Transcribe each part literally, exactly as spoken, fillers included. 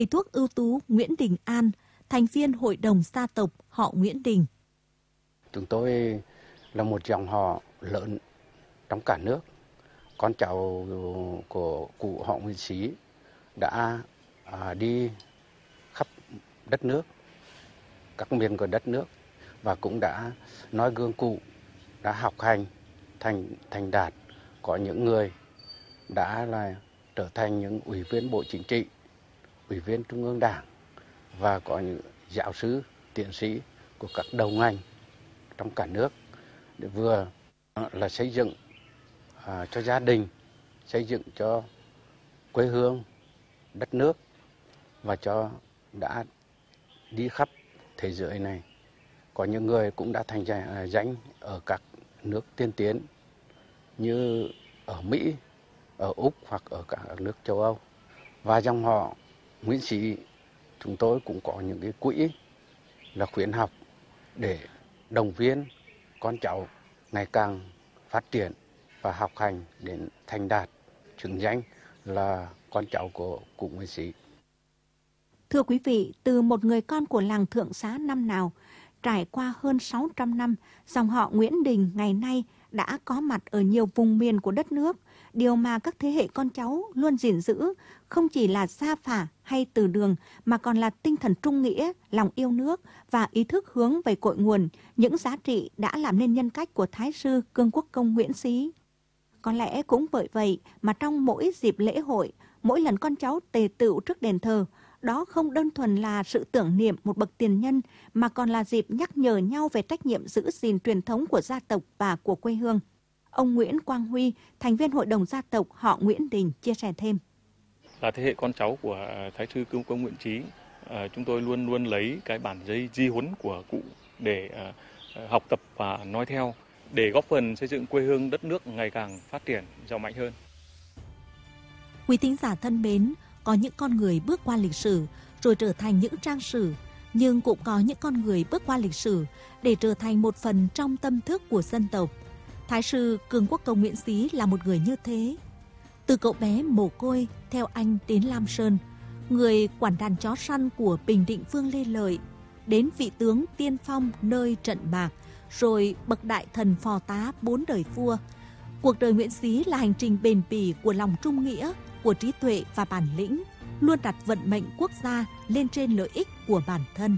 Thầy thuốc ưu tú Nguyễn Đình An, thành viên hội đồng gia tộc họ Nguyễn Đình. Chúng tôi là một dòng họ lớn trong cả nước. Con cháu của cụ họ Nguyễn Xí đã à, đi khắp đất nước, các miền của đất nước và cũng đã noi gương cụ, đã học hành thành thành đạt. Có những người đã là trở thành những ủy viên Bộ Chính trị, ủy viên Trung ương Đảng và có những giáo sư, tiến sĩ của các đầu ngành trong cả nước để vừa là xây dựng à, cho gia đình, xây dựng cho quê hương, đất nước và cho đã đi khắp thế giới này. Có những người cũng đã thành danh ở các nước tiên tiến như ở Mỹ, ở Úc hoặc ở các nước châu Âu. Và dòng họ Nguyễn Xí chúng tôi cũng có những cái quỹ là khuyến học để động viên con cháu ngày càng phát triển và học hành đến thành đạt, xứng danh là con cháu của cụ Nguyễn Xí. Thưa quý vị, từ một người con của làng Thượng Xá năm nào, trải qua hơn sáu trăm năm, dòng họ Nguyễn Đình ngày nay đã có mặt ở nhiều vùng miền của đất nước. Điều mà các thế hệ con cháu luôn gìn giữ không chỉ là gia phả hay từ đường mà còn là tinh thần trung nghĩa, lòng yêu nước và ý thức hướng về cội nguồn, những giá trị đã làm nên nhân cách của Thái sư Cương Quốc công Nguyễn Xí. Có lẽ cũng bởi vậy mà trong mỗi dịp lễ hội, mỗi lần con cháu tề tựu trước đền thờ, đó không đơn thuần là sự tưởng niệm một bậc tiền nhân mà còn là dịp nhắc nhở nhau về trách nhiệm giữ gìn truyền thống của gia tộc và của quê hương. Ông Nguyễn Quang Huy, thành viên hội đồng gia tộc họ Nguyễn Đình chia sẻ thêm. Là thế hệ con cháu của Thái sư Cương Quốc công Nguyễn Xí, chúng tôi luôn luôn lấy cái bản giấy di huấn của cụ để học tập và nói theo, để góp phần xây dựng quê hương đất nước ngày càng phát triển, giàu mạnh hơn. Quý thính giả thân mến, có những con người bước qua lịch sử rồi trở thành những trang sử, nhưng cũng có những con người bước qua lịch sử để trở thành một phần trong tâm thức của dân tộc. Thái sư Cương Quốc công Nguyễn Xí là một người như thế. Từ cậu bé mồ côi theo anh đến Lam Sơn, người quản đàn chó săn của Bình Định Vương Lê Lợi, đến vị tướng tiên phong nơi trận Mạc, rồi bậc đại thần phò tá bốn đời vua. Cuộc đời Nguyễn Xí là hành trình bền bỉ của lòng trung nghĩa, của trí tuệ và bản lĩnh, luôn đặt vận mệnh quốc gia lên trên lợi ích của bản thân.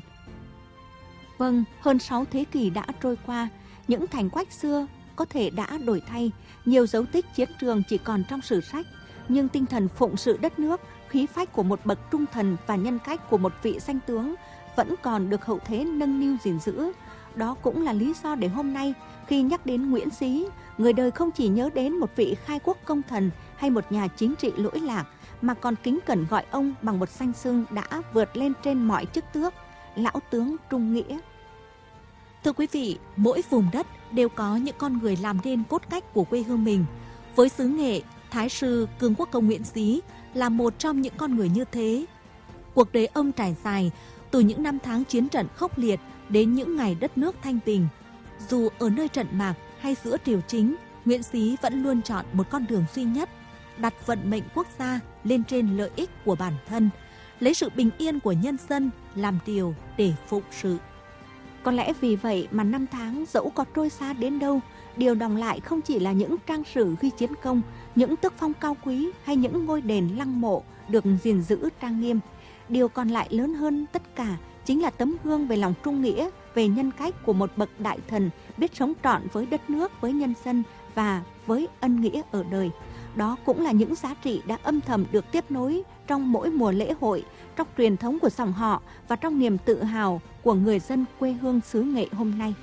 Vâng, hơn sáu thế kỷ đã trôi qua, những thành quách xưa có thể đã đổi thay, nhiều dấu tích chiến trường chỉ còn trong sử sách, nhưng tinh thần phụng sự đất nước, khí phách của một bậc trung thần và nhân cách của một vị danh tướng vẫn còn được hậu thế nâng niu gìn giữ. Đó cũng là lý do để hôm nay, khi nhắc đến Nguyễn Xí, người đời không chỉ nhớ đến một vị khai quốc công thần hay một nhà chính trị lỗi lạc, mà còn kính cẩn gọi ông bằng một danh xưng đã vượt lên trên mọi chức tước, lão tướng trung nghĩa. Thưa quý vị, mỗi vùng đất đều có những con người làm nên cốt cách của quê hương mình. Với xứ Nghệ, Thái sư Cương Quốc công Nguyễn Xí là một trong những con người như thế. Cuộc đời ông trải dài từ những năm tháng chiến trận khốc liệt đến những ngày đất nước thanh bình. Dù ở nơi trận mạc hay giữa triều chính, Nguyễn Xí vẫn luôn chọn một con đường duy nhất, đặt vận mệnh quốc gia lên trên lợi ích của bản thân, lấy sự bình yên của nhân dân làm điều để phụng sự. Có lẽ vì vậy mà năm tháng dẫu có trôi xa đến đâu, điều đọng lại không chỉ là những trang sử ghi chiến công, những tước phong cao quý hay những ngôi đền lăng mộ được gìn giữ trang nghiêm. Điều còn lại lớn hơn tất cả chính là tấm gương về lòng trung nghĩa, về nhân cách của một bậc đại thần biết sống trọn với đất nước, với nhân dân và với ân nghĩa ở đời. Đó cũng là những giá trị đã âm thầm được tiếp nối trong mỗi mùa lễ hội, trong truyền thống của dòng họ và trong niềm tự hào của người dân quê hương xứ Nghệ hôm nay.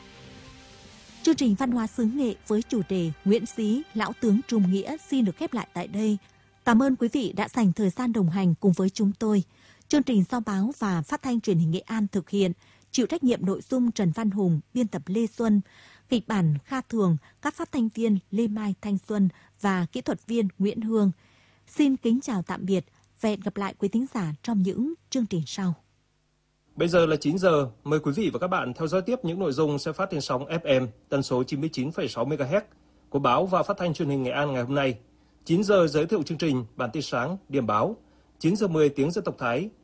Chương trình Văn hóa xứ Nghệ với chủ đề Nguyễn Xí, lão tướng trung nghĩa xin được khép lại tại đây. Cảm ơn quý vị đã dành thời gian đồng hành cùng với chúng tôi. Chương trình do Báo và Phát thanh Truyền hình Nghệ An thực hiện, chịu trách nhiệm nội dung Trần Văn Hùng, biên tập Lê Xuân, kịch bản Kha Thường, các phát thanh viên Lê Mai Thanh Xuân và kỹ thuật viên Nguyễn Hương. Xin kính chào tạm biệt và hẹn gặp lại quý thính giả trong những chương trình sau. Bây giờ là chín giờ, mời quý vị và các bạn theo dõi tiếp những nội dung sẽ phát trên sóng ép em tần số chín mươi chín phẩy sáu mê ga héc của Báo và Phát thanh Truyền hình Nghệ An ngày hôm nay. chín giờ giới thiệu chương trình Bản tin sáng, điểm báo. chín giờ mười tiếng dân tộc Thái,